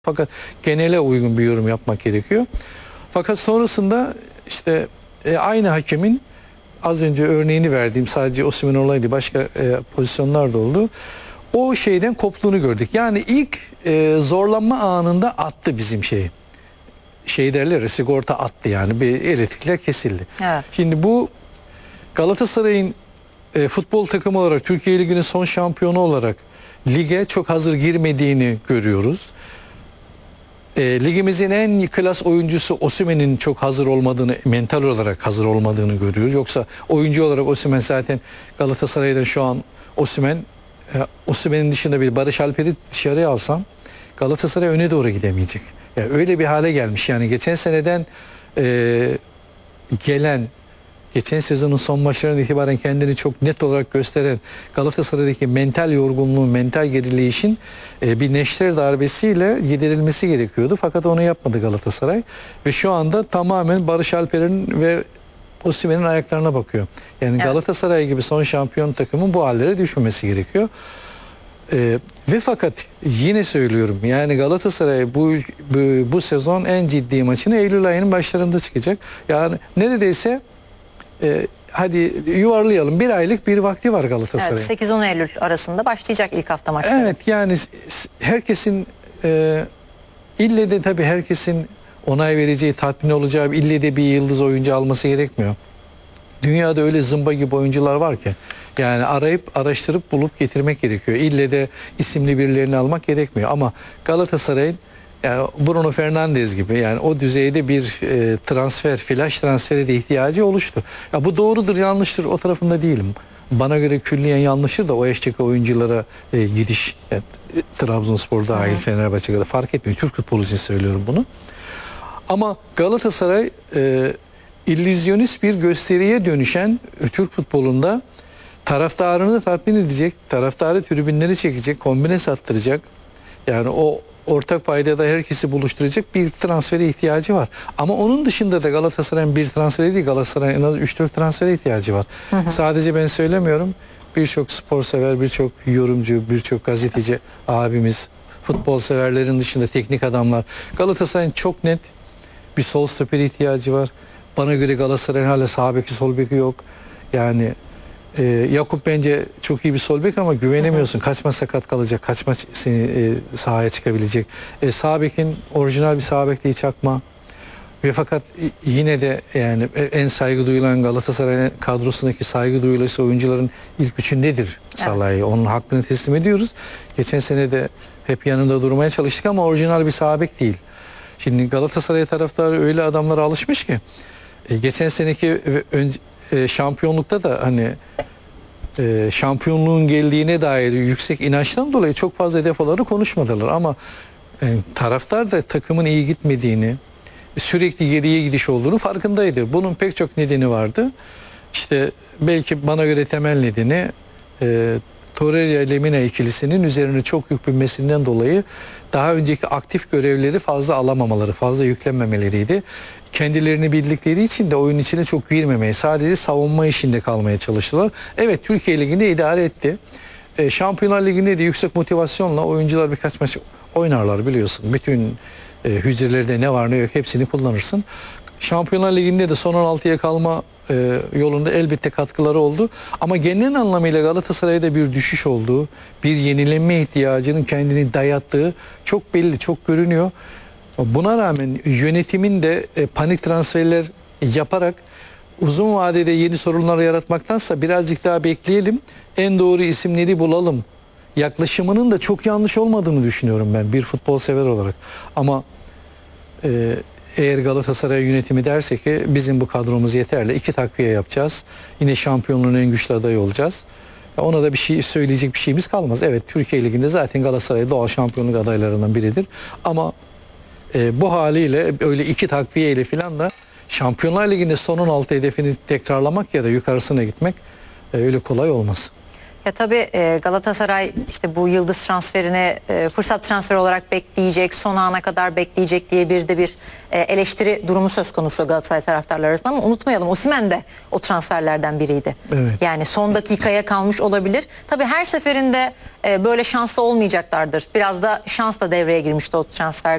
Fakat genele uygun bir yorum yapmak gerekiyor. Fakat sonrasında işte aynı hakemin az önce örneğini verdiğim sadece Osimhen olaydı, başka pozisyonlar da oldu. O şeyden koptuğunu gördük. Yani ilk zorlanma anında attı bizim şeyi. Şey derler ya, sigorta attı, yani bir elektrikler kesildi. Evet. Şimdi bu Galatasaray'ın futbol takımı olarak Türkiye Ligi'nin son şampiyonu olarak lige çok hazır girmediğini görüyoruz. Ligimizin en klas oyuncusu Osimhen'in çok hazır olmadığını, mental olarak hazır olmadığını görüyoruz. Yoksa oyuncu olarak Osimhen zaten Galatasaray'dan şu an Osimhen'in dışında bir Barış Alper'i dışarıya alsam Galatasaray öne doğru gidemeyecek. Yani öyle bir hale gelmiş. Yani geçen seneden gelen, geçen sezonun son maçlarından itibaren kendini çok net olarak gösteren Galatasaray'daki mental yorgunluğun, mental gerileyişin bir neşter darbesiyle giderilmesi gerekiyordu. Fakat onu yapmadı Galatasaray. Ve şu anda tamamen Barış Alper'in ve Osimhen'in ayaklarına bakıyor. Yani evet, Galatasaray gibi son şampiyon takımın bu hallere düşmemesi gerekiyor. Ve fakat yine söylüyorum, yani Galatasaray bu sezon en ciddi maçını Eylül ayının başlarında çıkacak. Yani neredeyse hadi yuvarlayalım, bir aylık bir vakti var Galatasaray'ın. Evet, 8-10 Eylül arasında başlayacak ilk hafta maçları. Evet, yani herkesin ille de tabii herkesin onay vereceği, tatmin olacağı, ille de bir yıldız oyuncu alması gerekmiyor. Dünyada öyle zımba gibi oyuncular var ki, yani arayıp araştırıp bulup getirmek gerekiyor. İlle de isimli birilerini almak gerekmiyor. Ama Galatasaray'ın yani Bruno Fernandes gibi, yani o düzeyde bir transfer, flash transferi de ihtiyacı oluştu. Ya bu doğrudur, yanlıştır, o tarafında değilim. Bana göre külliyen yanlıştır da o eşteki oyunculara gidiş, Trabzonspor dahil, Fenerbahçe kadar fark etmiyor. Türk futbolu için söylüyorum bunu. Ama Galatasaray illüzyonist bir gösteriye dönüşen Türk futbolunda taraftarını da tatmin edecek, taraftarı tribünleri çekecek, kombine sattıracak. Yani o ortak paydada herkesi buluşturacak bir transfere ihtiyacı var. Ama onun dışında da Galatasaray'ın bir transferi değil, Galatasaray'ın en az 3-4 transfere ihtiyacı var. Sadece ben söylemiyorum. Birçok spor sever, birçok yorumcu, birçok gazeteci abimiz, futbol severlerin dışında teknik adamlar. Galatasaray'ın çok net bir sol stopere ihtiyacı var. Bana göre Galatasaray'ın hala sağ beki, sol beki yok. Yani Yakup bence çok iyi bir sol bek ama güvenemiyorsun. Kaç maç sakat kalacak, kaç maç seni sahaya çıkabilecek. Sağ bekin orijinal bir sağ bek değil, Çakma. Ve fakat yine de yani en saygı duyulan, Galatasaray'ın kadrosundaki saygı duyulası oyuncuların ilk üçündedir Salah'ı. Evet. Onun hakkını teslim ediyoruz. Geçen sene de hep yanında durmaya çalıştık ama orijinal bir sağ bek değil. Şimdi Galatasaray taraftarı öyle adamlara alışmış ki geçen seneki şampiyonlukta da hani şampiyonluğun geldiğine dair yüksek inançtan dolayı çok fazla hedef olarak konuşmadılar ama taraftar da takımın iyi gitmediğini, sürekli geriye gidiş olduğunu farkındaydı. Bunun pek çok nedeni vardı. İşte belki bana göre temel nedeni Torreira-Lemina ikilisinin üzerine çok yük binmesinden dolayı daha önceki aktif görevleri fazla alamamaları, fazla yüklenmemeleriydi. Kendilerini bildikleri için de oyun içine çok girmemeyi, sadece savunma işinde kalmaya çalıştılar. Evet, Türkiye Ligi'nde idare etti. Şampiyonlar Ligi'nde de yüksek motivasyonla oyuncular birkaç maç oynarlar, biliyorsun. Bütün hücrelerde ne var ne yok hepsini kullanırsın. Şampiyonlar Ligi'nde de son 16'ya kalma yolunda elbette katkıları oldu. Ama genel anlamıyla Galatasaray'da bir düşüş olduğu, bir yenilenme ihtiyacının kendini dayattığı çok belli, çok görünüyor. Buna rağmen yönetimin de panik transferler yaparak uzun vadede yeni sorunlar yaratmaktansa birazcık daha bekleyelim, en doğru isimleri bulalım yaklaşımının da çok yanlış olmadığını düşünüyorum ben bir futbol sever olarak. Ama eğer Galatasaray yönetimi derse ki bizim bu kadromuz yeterli, 2 takviye yapacağız, yine şampiyonluğun en güçlü adayı olacağız, ona da bir şey söyleyecek bir şeyimiz kalmaz. Evet, Türkiye Ligi'nde zaten Galatasaray doğal şampiyonluk adaylarından biridir ama bu haliyle öyle 2 takviye ile filan da Şampiyonlar Ligi'nde son 16 hedefini tekrarlamak ya da yukarısına gitmek öyle kolay olmaz. Ya tabii Galatasaray işte bu yıldız transferini fırsat transferi olarak bekleyecek, son ana kadar bekleyecek diye bir eleştiri durumu söz konusu Galatasaray taraftarları arasında, ama unutmayalım, Osimhen de o transferlerden biriydi. Evet. Yani son dakikaya kalmış olabilir. Tabii her seferinde böyle şanslı olmayacaklardır. Biraz da şans da devreye girmişti o transfer.